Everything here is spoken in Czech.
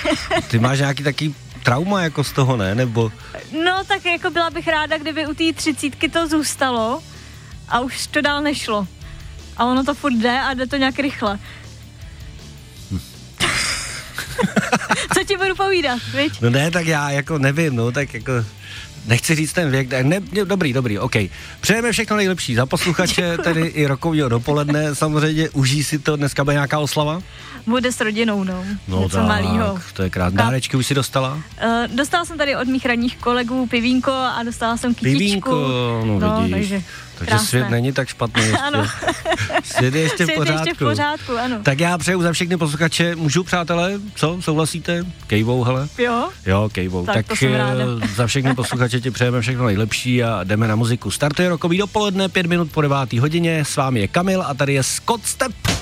Ty máš nějaký taký trauma jako z toho, ne? Nebo... No, tak jako byla bych ráda, kdyby u té 30 to zůstalo a už to dál nešlo. A ono to furt jde a jde to nějak rychle. Co ti budu povídat, viď? No ne, tak já jako nevím, no, tak jako... Nechci říct ten věk, ne, dobrý, OK. Přejeme všechno nejlepší za posluchače, tedy i rokovýho dopoledne, samozřejmě užij si to, dneska bude nějaká oslava? Bude s rodinou, no. No tak, malýho. To je krásné. Dárečky už si dostala? Dostala jsem tady od mých ranních kolegů pivínko a dostala jsem kytičku. Pivínko, no vidíš. Takže svět není tak špatný ještě. Ano. Svět je ještě v pořádku. Ano. Tak já přeju za všechny posluchače, můžu, přátelé, co, souhlasíte? Kejvou, hele? Jo, kejvou. Tak za všechny posluchače ti přejeme všechno nejlepší a jdeme na muziku. Startuje rokový dopoledne, 5 minut po 9. hodině, s vámi je Kamil a tady je Scott Stepp.